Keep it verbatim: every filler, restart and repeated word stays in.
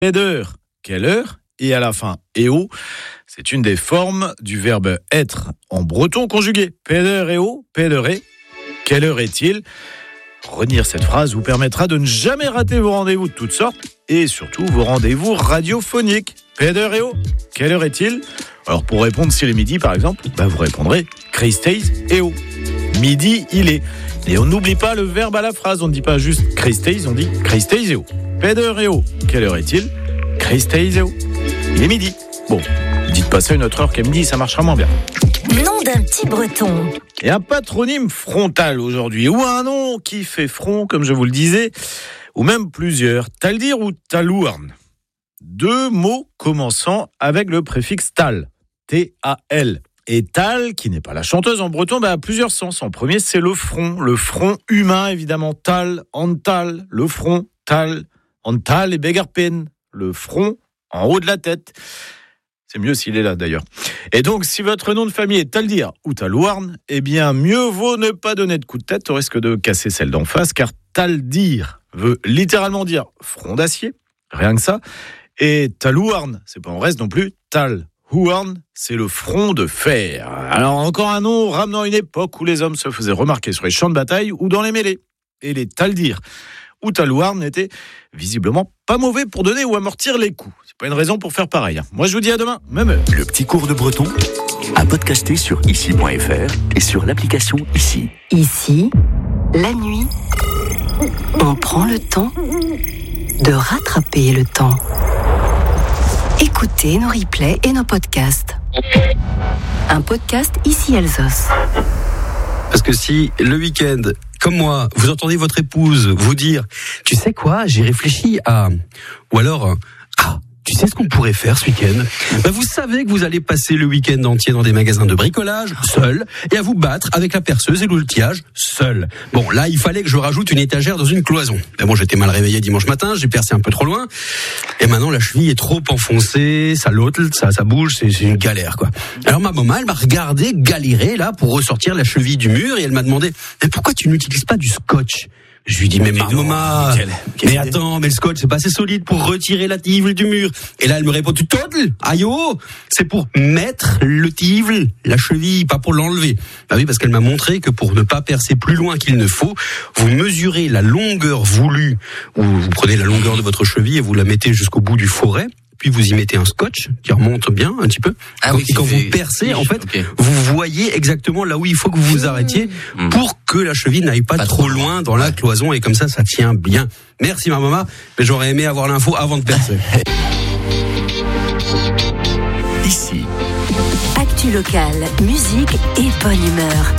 Peder, quelle heure ? Et à la fin, eo, c'est une des formes du verbe être en breton conjugué. Peder eo, pedere, quelle heure est-il ? Relire cette phrase vous permettra de ne jamais rater vos rendez-vous de toutes sortes et surtout vos rendez-vous radiophoniques. Peder eo, quelle heure est-il ? Alors pour répondre s'il est midi par exemple, bah vous répondrez Christeis eo. Midi il est. Et on n'oublie pas le verbe à la phrase, on ne dit pas juste Christeis, on dit Christeis eo. Peder eo, quelle heure est-il ? Christeis eo. Il est midi. Bon, dites pas ça une autre heure qu'à midi, ça marchera moins bien. Nom d'un petit breton. Et un patronyme frontal aujourd'hui, ou un nom qui fait front, comme je vous le disais, ou même plusieurs. Taldir ou Talouarn. Deux mots commençant avec le préfixe tal, T A L. Et tal, qui n'est pas la chanteuse en breton, bah, a plusieurs sens. En premier, c'est le front, le front humain, évidemment. Tal, antal, le front, tal, antal et begarpen, le front en haut de la tête. C'est mieux s'il est là, d'ailleurs. Et donc, si votre nom de famille est Taldir ou Talouarn, eh bien, mieux vaut ne pas donner de coup de tête au risque de casser celle d'en face, car Taldir veut littéralement dire front d'acier, rien que ça. Et Talouarn, c'est pas en reste non plus, Tal. Huarn, c'est le front de fer. Alors, encore un nom ramenant une époque où les hommes se faisaient remarquer sur les champs de bataille ou dans les mêlées. Et les Taldir ou Talouarn n'étaient visiblement pas mauvais pour donner ou amortir les coups. C'est pas une raison pour faire pareil. Moi, je vous dis à demain, même heure. Le petit cours de breton à podcaster sur ici point f r et sur l'application Ici. Ici, la nuit, on prend le temps de rattraper le temps. Écoutez nos replays et nos podcasts. Un podcast Ici Alsos. Parce que si le week-end, comme moi, vous entendez votre épouse vous dire « Tu sais quoi, j'ai réfléchi à... » Ou alors « Ah, tu sais ce qu'on pourrait faire ce week-end ?» Ben vous savez que vous allez passer le week-end entier dans des magasins de bricolage, seul, et à vous battre avec la perceuse et l'outillage, seul. Bon, là, il fallait que je rajoute une étagère dans une cloison. Mais bon, j'étais mal réveillé dimanche matin, j'ai percé un peu trop loin, et maintenant la cheville est trop enfoncée, ça l'ôte, ça, ça bouge, c'est, c'est une galère, quoi. Alors ma maman, elle m'a regardé galérer, là, pour ressortir la cheville du mur, et elle m'a demandé « Mais pourquoi tu n'utilises pas du scotch ?» Je lui dis, mais ma maman, mais attends, mais le scotch, c'est pas assez solide pour retirer la tivle du mur. Et là, elle me répond, tu total, aïe oh, c'est pour mettre le tivle, la cheville, pas pour l'enlever. Bah oui, parce qu'elle m'a montré que pour ne pas percer plus loin qu'il ne faut, vous mesurez la longueur voulue, ou vous prenez la longueur de votre cheville et vous la mettez jusqu'au bout du forêt. Puis vous y mettez un scotch qui remonte bien un petit peu. Ah quand, oui, et quand fait... vous percez, en fait, okay. vous voyez exactement là où il faut que vous vous arrêtiez mmh. pour que la cheville n'aille pas, pas trop loin dans ouais. la cloison, et comme ça, ça tient bien. Merci ma maman, mais j'aurais aimé avoir l'info avant de percer. Ici. Actu locale, musique et bonne humeur.